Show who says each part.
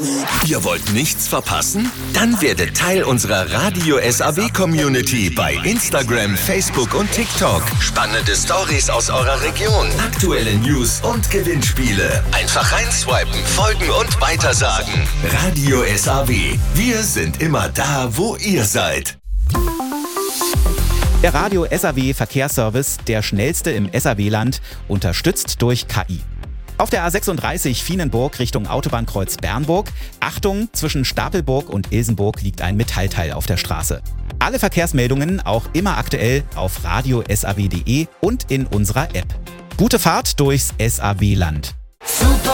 Speaker 1: Ihr wollt nichts verpassen? Dann werdet Teil unserer Radio SAW Community bei Instagram, Facebook und TikTok. Spannende Stories aus eurer Region, aktuelle News und Gewinnspiele. Einfach reinswipen, folgen und weitersagen. Radio SAW. Wir sind immer da, wo ihr seid.
Speaker 2: Der Radio SAW Verkehrsservice, der schnellste im SAW-Land, unterstützt durch KI. Auf der A36 Vienenburg Richtung Autobahnkreuz Bernburg. Achtung, zwischen Stapelburg und Ilsenburg liegt ein Metallteil auf der Straße. Alle Verkehrsmeldungen auch immer aktuell auf radiosaw.de und in unserer App. Gute Fahrt durchs SAW-Land.